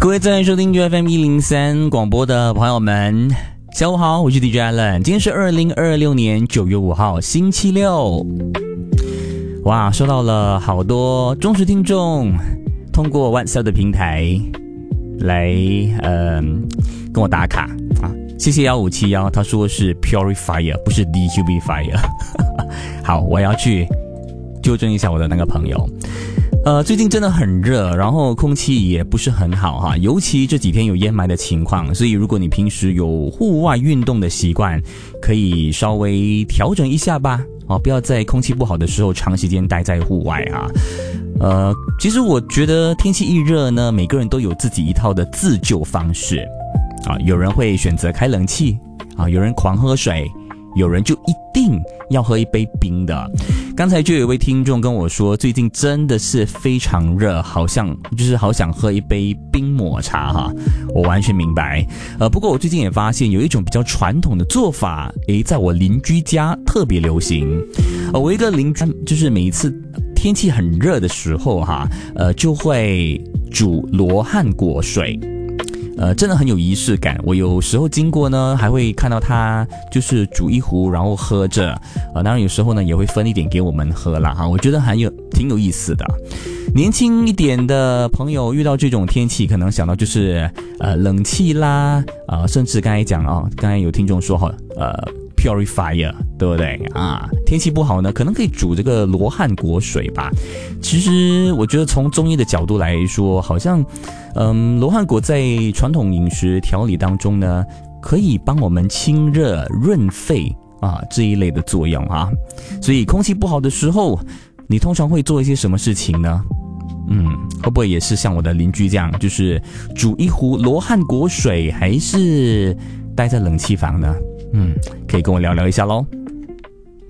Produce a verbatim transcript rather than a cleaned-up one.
各位在收听 U F M 一零三广播的朋友们，下午好，我是 D J Allen。今天是二零二六年九月五号，星期六。哇，收到了好多忠实听众通过 WhatsApp 的平台来呃跟我打卡啊，谢谢一五七一，他说是 Purifier 不是 Dehumidifier 好，我要去纠正一下我的那个朋友。呃，最近真的很热，然后空气也不是很好哈，尤其这几天有烟霾的情况，所以如果你平时有户外运动的习惯，可以稍微调整一下吧，哦，不要在空气不好的时候长时间待在户外啊。呃，其实我觉得天气一热呢，每个人都有自己一套的自救方式啊，有人会选择开冷气啊，有人狂喝水，有人就一定要喝一杯冰的。刚才就有一位听众跟我说，最近真的是非常热，好像就是好想喝一杯冰抹茶哈。我完全明白。呃，不过我最近也发现有一种比较传统的做法，诶，在我邻居家特别流行。呃，我一个邻居就是每一次天气很热的时候哈，呃，就会煮罗汉果水。呃，真的很有仪式感。我有时候经过呢，还会看到他就是煮一壶，然后喝着。呃，当然有时候呢，也会分一点给我们喝啦哈。我觉得还有挺有意思的。年轻一点的朋友遇到这种天气，可能想到就是呃冷气啦，呃，甚至刚才讲啊、哦，刚才有听众说哈，呃。Purifier 对不对啊？天气不好呢，可能可以煮这个罗汉果水吧。其实我觉得从中医的角度来说，好像嗯，罗汉果在传统饮食调理当中呢，可以帮我们清热润肺啊这一类的作用啊。所以空气不好的时候，你通常会做一些什么事情呢？嗯，会不会也是像我的邻居这样，就是煮一壶罗汉果水，还是待在冷气房呢？嗯，可以跟我聊聊一下咯。